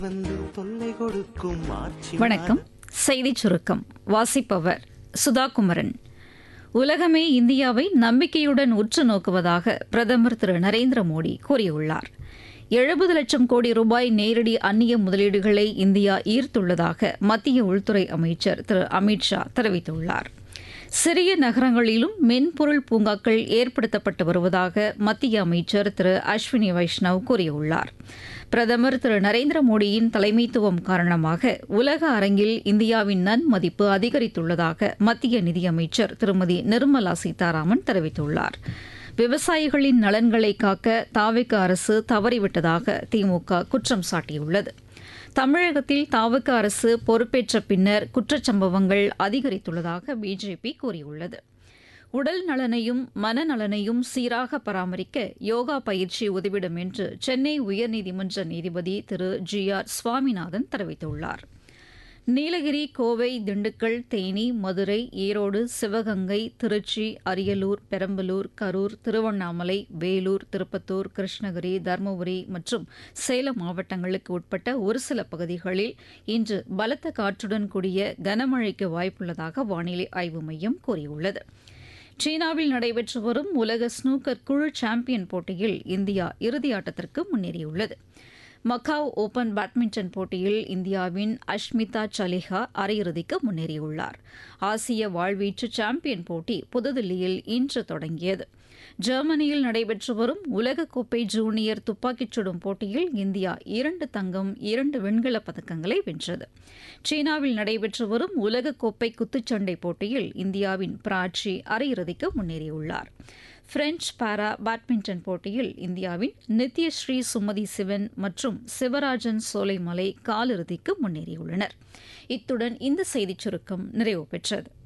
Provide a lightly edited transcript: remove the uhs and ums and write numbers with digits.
வந்து தொல்லை கொடுக்கும் வணக்கம். செய்திச் சுருக்கம் வாசிப்பவர் சுதாகுமரன். உலகமே இந்தியாவை நம்பிக்கையுடன் உற்று நோக்குவதாக பிரதமர் திரு நரேந்திர மோடி கூறியுள்ளார். 70 லட்சம் கோடி ரூபாய் நேரடி அந்நிய முதலீடுகளை இந்தியா ஈர்த்துள்ளதாக மத்திய உள்துறை அமைச்சர் திரு அமித் ஷா தெரிவித்துள்ளார். சிறிய நகரங்களிலும் மென்பொருள் பூங்காக்கள் ஏற்படுத்தப்பட்டு வருவதாக மத்திய அமைச்சர் திரு அஸ்வினி வைஷ்ணவ் கூறியுள்ளார். பிரதமர் திரு நரேந்திர மோடியின் தலைமைத்துவம் காரணமாக உலக அரங்கில் இந்தியாவின் நன்மதிப்பு அதிகரித்துள்ளதாக மத்திய நிதியமைச்சர் திருமதி நிர்மலா சீதாராமன் தெரிவித்துள்ளார். விவசாயிகளின் நலன்களை காக்க தாவேக அரசு தவறிவிட்டதாக திமுக குற்றம் சாட்டியுள்ளது. தமிழகத்தில் தாவேக அரசு பொறுப்பேற்ற பின்னர் குற்றச்சம்பவங்கள் அதிகரித்துள்ளதாக பிஜேபி கூறியுள்ளது. உடல் நலனையும் மனநலனையும் சீராக பராமரிக்க யோகா பயிற்சி உதவிடும் என்று சென்னை உயர்நீதிமன்ற நீதிபதி திரு ஜி ஆர் சுவாமிநாதன் தெரிவித்துள்ளார். நீலகிரி, கோவை, திண்டுக்கல், தேனி, மதுரை, ஈரோடு, சிவகங்கை, திருச்சி, அரியலூர், பெரம்பலூர், கரூர், திருவண்ணாமலை, வேலூர், திருப்பத்தூர், கிருஷ்ணகிரி, தருமபுரி மற்றும் சேலம் மாவட்டங்களுக்கு உட்பட்ட ஒரு சில பகுதிகளில் இன்று பலத்த காற்றுடன் கூடிய கனமழைக்கு வாய்ப்புள்ளதாக வானிலை ஆய்வு மையம் கூறியுள்ளது. சீனாவில் நடைபெற்று வரும் உலக ஸ்னூக்கர் குழு சாம்பியன் போட்டியில் இந்தியா இறுதியாட்டத்திற்கு முன்னேறியுள்ளது. மக்காவ் ஓபன் பேட்மிண்டன் போட்டியில் இந்தியாவின் அஷ்மிதா சலிஹா அரையிறுதிக்கு முன்னேறியுள்ளார். ஆசிய வாழ்வீச்சு சாம்பியன் போட்டி புதுதில்லியில் இன்று தொடங்கியது. ஜெர்மனியில் நடைபெற்று வரும் உலகக்கோப்பை ஜூனியர் துப்பாக்கிச் சுடும் போட்டியில் இந்தியா 2 தங்கம் 2 வெண்கலப் பதக்கங்களை வென்றது. சீனாவில் நடைபெற்று வரும் உலகக்கோப்பை குத்துச்சண்டை போட்டியில் இந்தியாவின் பிராச்சி அரையிறுதிக்கு முன்னேறியுள்ளார். பிரெஞ்ச் பாரா பேட்மிண்டன் போட்டியில் இந்தியாவின் நித்யஸ்ரீ சுமதி சிவன் மற்றும் சிவராஜன் சோலைமலை காலிறுதிக்கு முன்னேறியுள்ளனர். இத்துடன் இந்த செய்திச் சுருக்கம் நிறைவு பெற்றது.